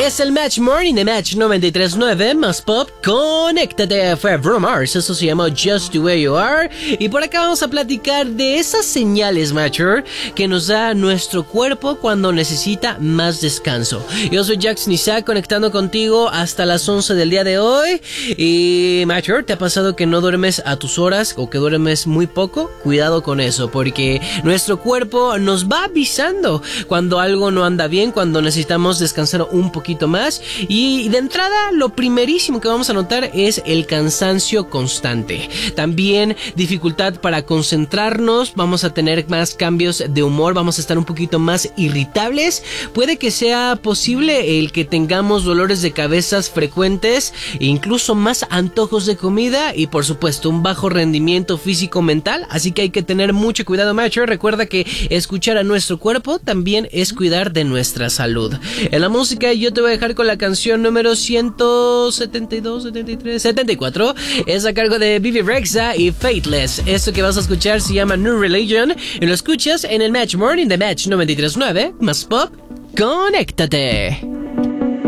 Es el Match Morning de Match 93.9 más pop. Conéctate, fue Bruno Mars. Eso se llama Just the Way You Are. Y por acá vamos a platicar de esas señales, Matcher, que nos da nuestro cuerpo cuando necesita más descanso. Yo soy Jax Nizak, conectando contigo hasta las 11 del día de hoy. Y Matcher, ¿te ha pasado que no duermes a tus horas o que duermes muy poco? Cuidado con eso, porque nuestro cuerpo nos va avisando cuando algo no anda bien, cuando necesitamos descansar un poquito más. Y de entrada, lo primerísimo que vamos a notar es el cansancio constante. También dificultad para concentrarnos, vamos a tener más cambios de humor, vamos a estar un poquito más irritables. Puede que sea posible el que tengamos dolores de cabezas frecuentes, incluso más antojos de comida y por supuesto un bajo rendimiento físico-mental. Así que hay que tener mucho cuidado, macho. Recuerda que escuchar a nuestro cuerpo también es cuidar de nuestra salud. En la música yo te voy a dejar con la canción número 172, 73, 74. Es a cargo de Bebe Rexha y Faithless. Esto que vas a escuchar se llama New Religion y lo escuchas en el Match Morning de Match 93.9 más pop. Conéctate.